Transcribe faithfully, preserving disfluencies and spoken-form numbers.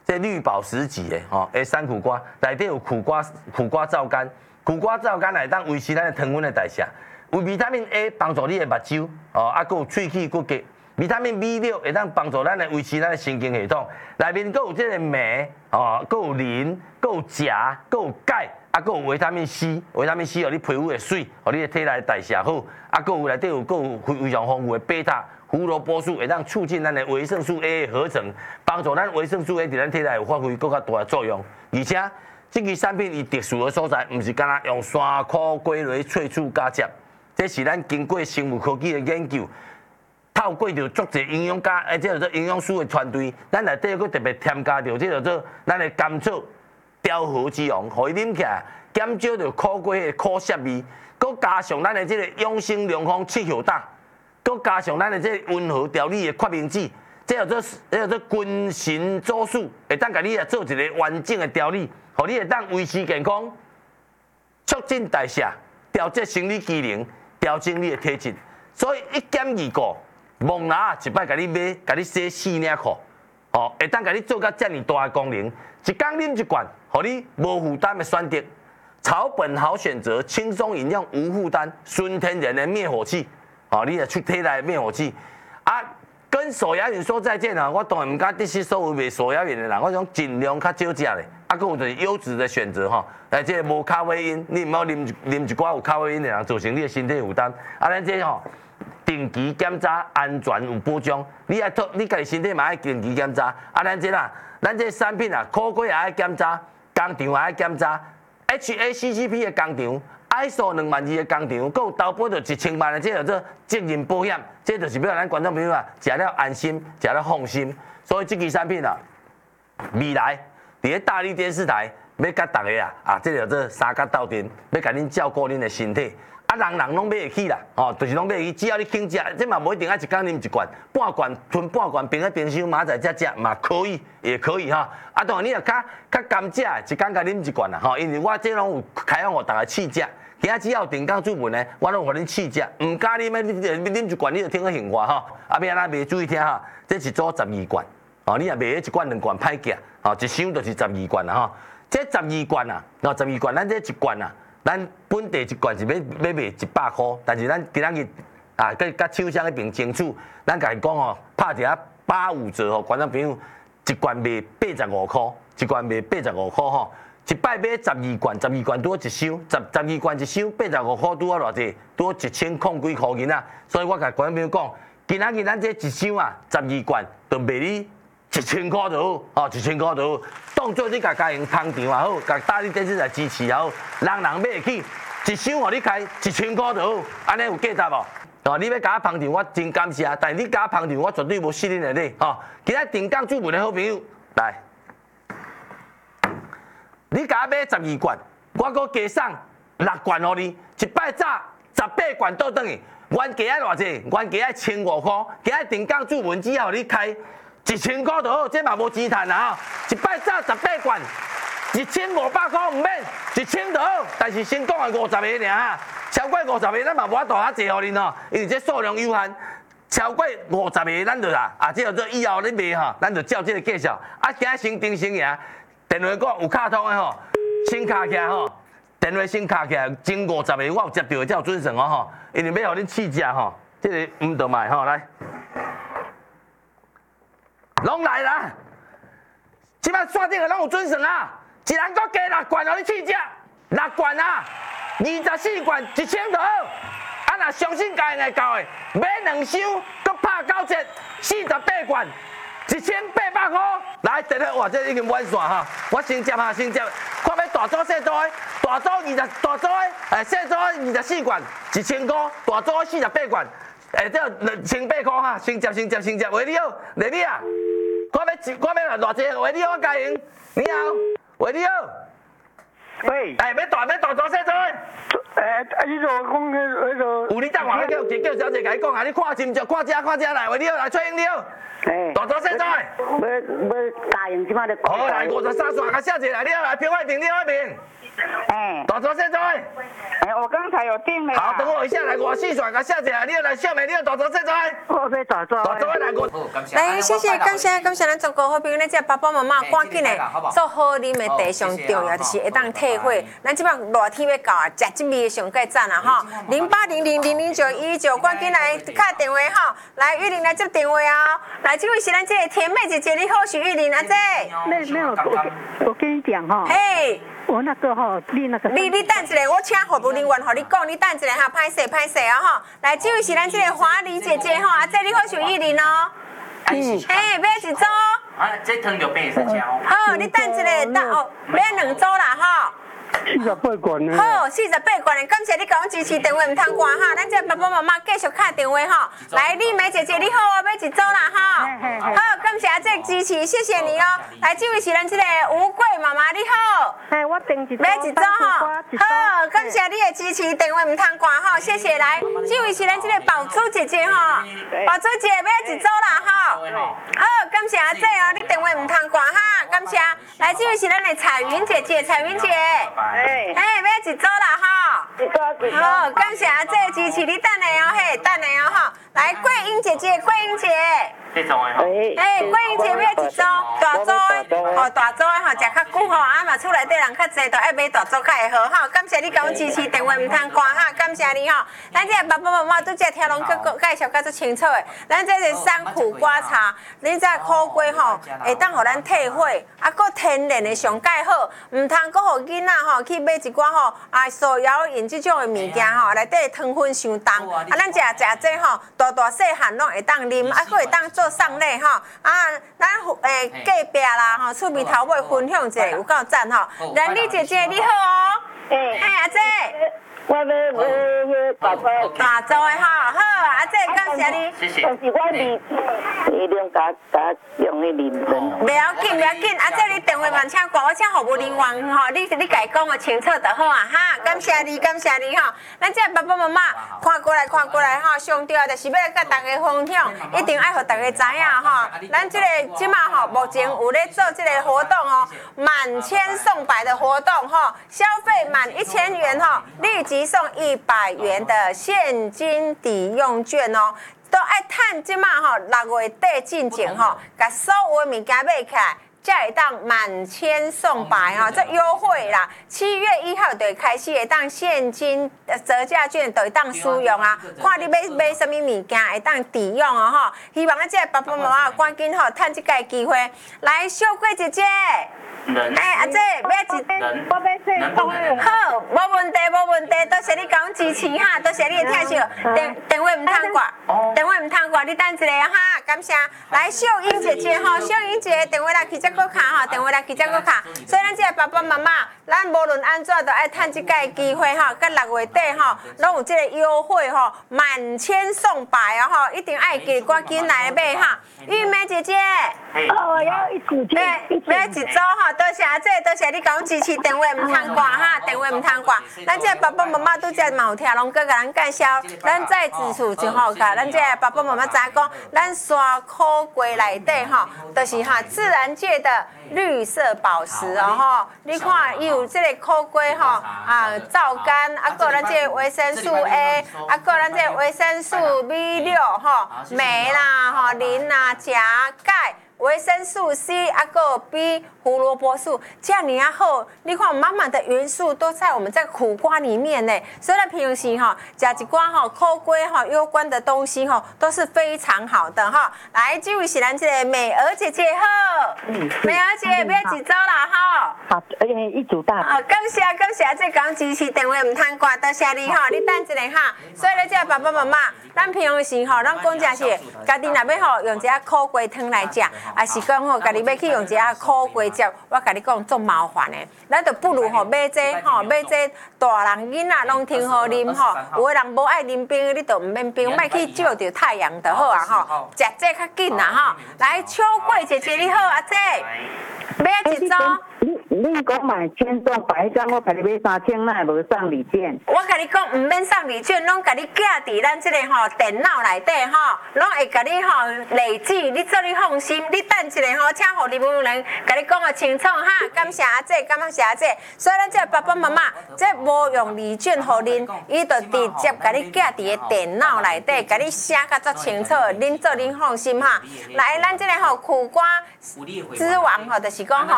这绿宝石级的吼，诶，山苦瓜内底有苦瓜苦瓜皂苷，苦瓜皂苷来当维持咱的糖分的代谢，有维他命 A 帮助你的目睭哦，啊，佮有喙齿骨骼。维他命 B 六会当帮助咱来维持咱的神经系统，内面佮有这个镁哦，佮有磷，佮有钾，佮有钙，啊，佮有维他命 C， 维他命 C 互你皮肤会水，互你的体内代谢好，啊，佮有内底有佮有非常丰富的贝塔胡萝卜素，会当促进咱的维生素 A 的合成，帮助咱维生素 A 伫咱体内有发挥更较大的作用。而且，这支产品伊特殊的所在，毋是干那用山苦龟类萃取加汁，这是咱经过生物科技的研究。透过着足侪营养家，诶，即叫做营养师的团队，咱内底佫特别添加着即叫做咱的甘草调和之王，互伊啉起来减少着苦瓜的苦涩味，佫加上咱的即个养生良方七hiệu胆，佫加上咱的即个温和调理的决明子，即叫做即叫做君臣佐使，会当甲你啊做一个完整的调理，互你会当维持健康，促进代谢，调节生理机能，调整你的体质，所以一减二个。蒙拿一摆甲你买，甲你洗四领裤，哦，会当甲你做到遮尔大的功能。一工啉一罐，互你无负担的选择。草本好选择，轻松饮用无负担，纯天然的灭火器，哦，你也出体内灭火器。啊，跟手摇饮说再见啊！我当然唔敢得失所有卖手摇饮的人，我想尽量较少食咧。啊，佮有就是优质的选择吼，来这无咖啡因，你唔好啉啉一寡有咖啡因的人，造成你的身体负担。啊，咱这吼。定期检查，安全有保障。你爱托，你家己身体嘛爱定期检查。啊，咱这啦，咱这产品啊，苦瓜也爱检查，工厂也爱检查 ，H A C C P 的工厂 ，I S O 两万二的工厂，佮有投保着一千万的这叫做责任保险，这就是要咱观众朋友啊，食了安心，食了放心。所以这支产品啊，未来伫咧大力电视台要甲大家啊，啊，这叫做三甲斗阵，要甲恁照顾恁的身体。啊，人人拢买会起啦，哦，就是拢买会起，只要你肯食，这嘛无一定爱一工啉一罐，半罐吞半罐，冰在冰箱，明仔载才食嘛可以，也可以哈。啊，当然你若较较甘食，一工甲啉一罐啦，吼，因为我这拢有开放互大家试食，今仔只要定岗注文呢，我拢互恁试食，唔加啉的，你啉一罐你就听个闲话哈。啊，要安怎卖注意听哈，这是做十二罐，哦，你若卖一罐两罐歹价，哦，一箱就是十二罐啦哈。这十二罐啊，哦，十二罐，咱这一罐啊。咱本地一罐是要要卖一百块，但是咱今仔日啊，甲甲厂商迄边争取，咱甲伊讲吼，拍一下八五折吼，观众朋友一罐卖八十五块，一罐卖八十五块吼，一摆买十二罐，十二罐拄一箱，十十二罐一箱八十五块拄啊偌济，拄一千空几块银啊，所以我甲观众朋友讲，今仔日咱这一箱啊，十二罐就卖你一千块就好，哦，一千块就好。当做你家家用通场也好，家大力电视来支持也好，人人买得起，一箱互你开一千块就好，安尼有价值无？哦，你要甲我捧场，我真感谢，但是你甲我捧场，我绝对无失恁的礼。吼，今仔定岗主文的好朋友来，你甲我买十二罐，我搁加送六罐互你，一摆早十八罐倒转去，原价爱偌济？原价爱千五块，今仔定岗主文只要你开。一千块就好，这嘛无钱赚啦吼！一摆早十八罐，一千五百块唔免，一千就好。但是先讲的五十个尔，超过五十个咱嘛无法度遐济互恁吼，因为这数量有限。超过五十个咱就啦，啊，这叫做以后你卖吼，咱就照这个介绍。啊，今先定先赢，电话讲有卡通的吼，先卡起来吼，电话先卡起来，前五十个我有接到的才有准算哦吼，因为要互恁试食吼，这个唔得卖吼来。拢来啦！即摆刷顶个拢有准算啊！一人搁加六罐，互你试食，六罐啊，二十四罐一千就好。啊，若相信家会到的，买两箱，搁拍九折，四十八罐，一千八百块。来，第个哇，这已经满线哈！我先接哈，先接，看要大组小组的，大组二十，大组的，诶，小组二十四罐，一千块，大组四十八罐。诶，这两千八块哈，先接先接先接，喂你好，丽丽啊，我要我要偌济，喂你好，我家营，你好，喂你好， 喂， 哎，要大要大做细做。 诶，啊，你就讲迄迄个。 有你等下叫叫小姐甲你讲啊，你看真着，看遮看遮来，话你来吹应了。 诶， 大做细做。 要要答应即摆咧。 好，来五十三线，甲小姐来，你来平外平，你那边。 哎， 大做细做。 哎，我刚才有订了。 好，等我一下来，我四线甲小姐来，你来小妹，你大做细做。 我要大做。 大做来我。 来，谢谢，感谢感谢咱中国好朋友，咱这爸爸妈妈赶紧的做好啉的茶上重要，就是会当退火。咱即摆热天要到啊，食即味上过赞啊吼！零八零零零零九一九，赶紧来打电话吼，来玉玲来接电话啊！来，这位是咱这个甜妹姐姐，你好，许玉玲啊姐。 没没有，我我跟你讲哈， 嘿， 我那个哈，你那个， 你你等一下，我请服务人员和你讲，你等一下哈，歹势歹势啊吼！来，这位是咱这个华丽姐姐吼，啊姐你好，许玉玲哦。嗯，哎，买一组。 啊，这汤就变成这样。 好，你等一下，等哦，买两组啦吼。 四十八罐呢。 好，四十八罐的，感谢你给我支持，电话唔通挂哈，咱这爸爸妈妈继续打电话吼。来，丽梅姐姐你好，买一组啦哈。好，感谢阿姐支持，谢谢你哦。来，这位是咱这个吴桂妈妈你好。 哎，我订一买一组哈。好，感谢你的支持，电话唔通挂哈，谢谢。来，这位是咱这个宝珠姐姐哈，宝珠姐买一组啦哈。好，感谢阿姐哦，你电话唔通挂哈，感谢。来，这位是咱的彩云姐姐，彩云姐。哎，哎，买一组啦哈！好，感谢阿姐支持你等下哦，嘿，等下哦哈。来，桂英姐姐，桂英姐。 这种的吼。 哎，桂英姐买一组大组的，哦，大组的吼，食较久吼，啊嘛厝内底人较济，就爱买大组较会好哈。感谢你给我支持，电话唔通挂哈，感谢你吼。咱这爸爸妈妈都这听拢介介绍介足清楚的，咱这是山苦瓜茶，你这苦瓜吼，会当互咱退火，啊，搁天然的上介好，唔通搁互囡仔吼去买一寡吼啊手摇饮这种的物件吼，内底糖分伤重，啊，咱食食这吼大大细汉拢会当啉，啊，搁会当做送礼吼，啊，咱诶隔壁啦吼，厝边头尾分享一下有够赞吼。兰丽姐姐你好哦，哎，阿姐。 我要要要大做。 大做的吼，好，阿姐感谢你。 谢谢。 但是我啉，一定加加用的啉不要紧，不要紧，阿姐你电话慢请挂，我请服务人员吼，你你家讲个清楚就好啊哈，感谢你，感谢你吼。咱这爸爸妈妈看过来看过来吼，上重要就是要甲大家分享，一定爱互大家知影吼。咱这个即马吼，目前有咧做这个活动哦，满千送百的活动吼，消费满一千元吼，立即送一百元的现金抵用券哦。都爱趁即马吼六月底进前吼，甲所有的物件买起来，才会当满千送百吼，这优惠啦！七月一号就会开始会当现金折价券就会当使用啊，看你买买什么物件会当抵用哦吼。希望咱这爸爸妈妈赶紧吼趁这个机会，来秀桂姐姐。哎，阿姐，买一， 我要说东的。 好，无问题，无问题，多谢你给我支持哈，多谢你的听惜，电电话唔通挂，电话唔通挂，你等一下哈，感谢。来，秀英姐姐吼，秀英姐电话来去这个卡哈，电话来去这个卡，所以咱这个爸爸妈妈，咱无论安怎都爱趁这个机会哈，甲六月底吼，拢有这个优惠吼，满千送百哦吼，一定爱记赶紧来买哈。玉梅姐姐， 哦，我要一组券， 买一组吼。多谢阿姐，多谢你给我支持，电话唔通挂哈，电话唔通挂。咱这爸爸妈妈都在嘛有听，拢搁甲咱介绍，咱再指出就好甲咱这爸爸妈妈知讲，咱山苦瓜内底吼，就是哈自然界的绿色宝石哦吼。你看，伊有这个苦瓜吼啊，皂苷，啊，搁咱这维生素 A， 啊，搁咱这维生素 B 六 吼，镁啦吼，磷啦，钾、钙。维生素 C 啊个 B 胡萝卜素这样你啊好，你看满满的元素都在我们这苦瓜里面呢。所以咱平时哈吃一寡哈苦瓜哈有关的东西哈都是非常好的哈。来，这位是咱这个美娥姐姐好，嗯、美娥姐买几组啦哈？ 好，而且一组大。 啊，感谢感谢，这讲支持电话唔通挂，多谢你哈，你等一下哈。所以咧，这爸爸妈妈，咱平时吼，咱讲真是，家己若要吼用一下苦瓜汤来食。啊是讲吼，家己要去用一下苦瓜汁，我甲你讲足麻烦的，咱就不如吼买这吼买这大人囡仔拢挺好啉吼，有的人无爱啉冰，你就唔免冰，莫去照着太阳就好啊吼，食这较紧啦吼。来，秋桂姐姐你好，阿姐，买一组。 你你讲买千送百张，我给你买三千，那无送礼券。 我甲你讲，唔免送礼券，拢甲你寄伫咱这个吼电脑内底吼，拢会甲你吼累积，你做你放心，你等一下吼，请护理部人甲你讲个清楚哈。感谢阿姐，感谢阿姐。所以咱这爸爸妈妈，这无用礼券互恁，伊就直接甲你寄伫个电脑内底，甲你写甲足清楚，恁做恁放心哈。来，咱这个吼苦瓜之王吼，就是讲吼。